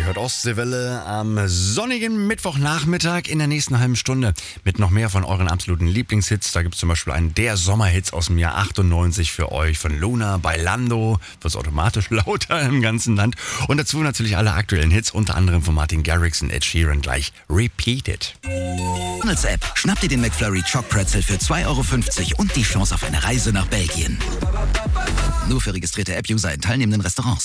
hört Ostseewelle am sonnigen Mittwochnachmittag in der nächsten halben Stunde mit noch mehr von euren absoluten Lieblingshits. Da gibt es zum Beispiel einen der Sommerhits aus dem Jahr 98 für euch von Luna, Bailando, wird automatisch lauter im ganzen Land. Und dazu natürlich alle aktuellen Hits, unter anderem von Martin Garrix und Ed Sheeran gleich Repeated. App. Schnapp dir den McFlurry Choc Pretzel für 2,50 € und die Chance auf eine Reise nach Belgien. Nur für registrierte App-User in teilnehmenden Restaurants.